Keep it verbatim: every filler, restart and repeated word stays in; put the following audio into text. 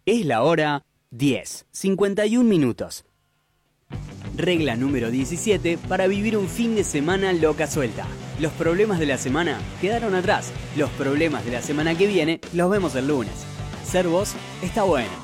Es la hora diez, cincuenta y un minutos. Regla número diecisiete para vivir un fin de semana loca suelta. Los problemas de la semana quedaron atrás. Los problemas de la semana que viene los vemos el lunes. Ser vos está bueno.